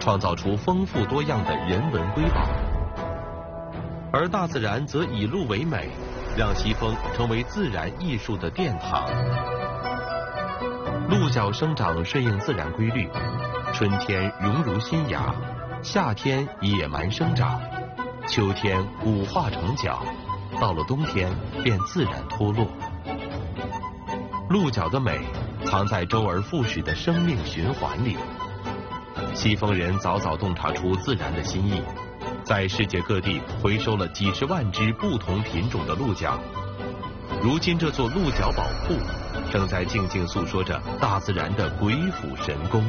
创造出丰富多样的人文瑰宝。而大自然则以鹿为美，让西丰成为自然艺术的殿堂。鹿角生长顺应自然规律，春天荣如新芽，夏天野蛮生长，秋天骨化成角，到了冬天便自然脱落。鹿角的美藏在周而复始的生命循环里。西丰人早早洞察出自然的心意，在世界各地回收了几十万只不同品种的鹿角。如今这座鹿角宝库正在静静诉说着大自然的鬼斧神工。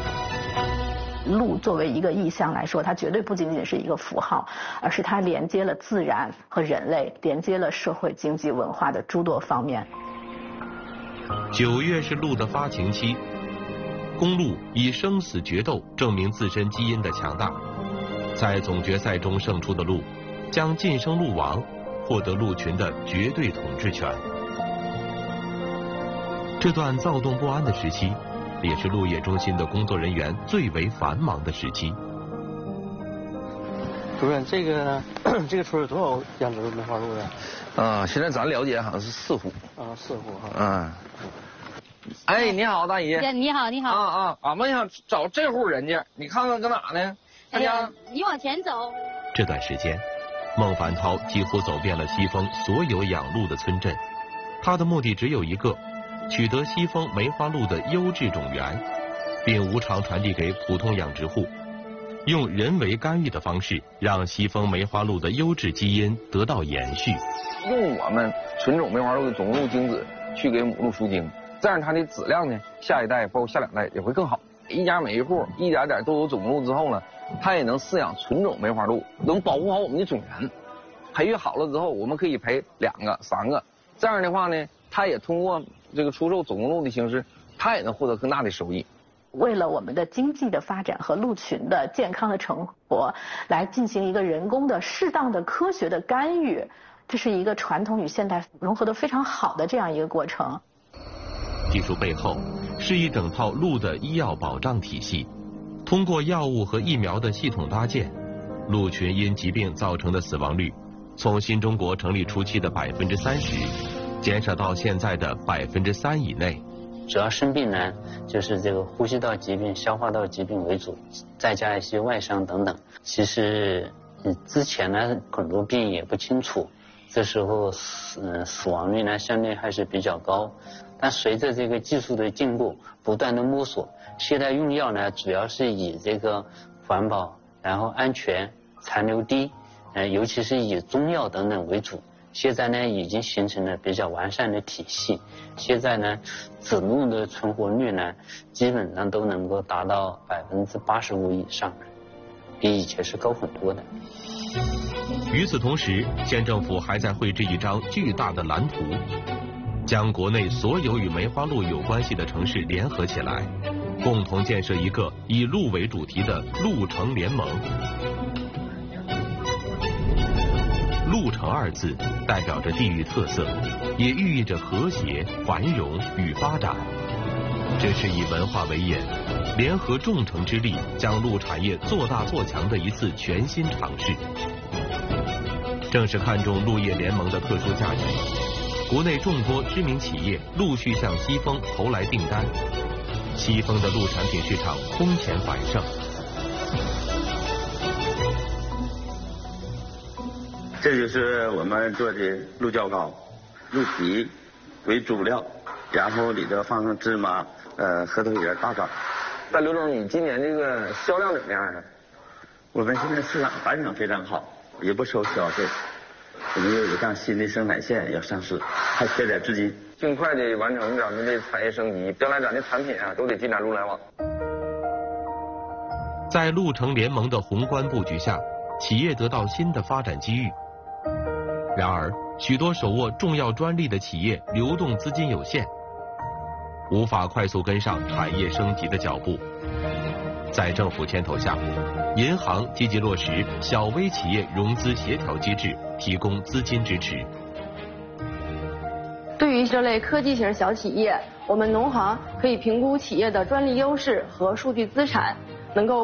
鹿作为一个意象来说，它绝对不仅仅是一个符号，而是它连接了自然和人类，连接了社会、经济、文化的诸多方面。 9月是鹿的发情期，公鹿以生死决斗证明自身基因的强大。在总决赛中胜出的鹿，将晋升鹿王，获得鹿群的绝对统治权。这段躁动不安的时期，也是鹿业中心的工作人员最为繁忙的时期。 主任，这个村有多少养殖梅花鹿的？ 现在咱了解好像是4户。 4户哈。 哎，你好，大姨。 你好，你好。 俺们想找这户人家，你看看搁哪呢？ 哎呀，你往前走。 这段时间，孟凡涛几乎走遍了西丰所有养鹿的村镇，他的目的只有一个：取得西丰梅花鹿的优质种源，并无偿传递给普通养殖户，用人为干预的方式，让西丰梅花鹿的优质基因得到延续。 用我们纯种梅花鹿的种鹿精子去给母鹿输精，这样它的质量呢，下一代包括下2代也会更好。一家每一户一点点都有种鹿之后呢，它也能饲养纯种梅花鹿，能保护好我们的种源。培育好了之后，我们可以培2个、3个，这样的话呢，它也通过这个出售种鹿的形式，它也能获得更大的收益。 为了我们的经济的发展和鹿群的健康的成活，来进行一个人工的、适当的、科学的干预，这是一个传统与现代融合得非常好的这样一个过程。 技术背后是一整套鹿的医药保障体系，通过药物和疫苗的系统搭建，鹿群因疾病造成的死亡率从新中国成立初期的30%减少到现在的3%以内。 主要生病呢，就是这个呼吸道疾病、消化道疾病为主，再加一些外伤等等。其实之前呢，很多病也不清楚，这时候死亡率呢相对还是比较高。但随着这个技术的进步，不断的摸索，现在用药呢主要是以这个环保，然后安全、残留低，尤其是以中药等等为主。现在呢已经形成了比较完善的体系。现在呢，子鹿的存活率呢，基本上都能够达到85%以上，比以前是高很多的。 与此同时，县政府还在绘制一张巨大的蓝图，将国内所有与梅花鹿有关系的城市联合起来，共同建设一个以鹿为主题的鹿城联盟。鹿城2字代表着地域特色，也寓意着和谐、繁荣与发展。这是以文化为引，联合众诚之力，将鹿产业做大做强的一次全新尝试。正是看中鹿业联盟的特殊价值，国内众多知名企业陆续向西丰投来订单，西丰的鹿产品市场空前繁盛。 这就是我们做的鹿角糕，鹿皮为主料，然后里头放上芝麻、核桃仁、大枣。 那刘总，你今年这个销量怎么样啊？ 我们现在市场反响非常好，也不收消费。我们又有一项新的生产线要上市，还缺点资金。 尽快的完成咱们的产业升级，将来咱的产品啊都得进展鹿来往。 在鹿城联盟的宏观布局下，企业得到新的发展机遇。然而，许多手握重要专利的企业流动资金有限，无法快速跟上产业升级的脚步。在政府牵头下，银行积极落实小微企业融资协调机制，提供资金支持。 对于这类科技型小企业，我们农行可以评估企业的专利优势和数据资产，能够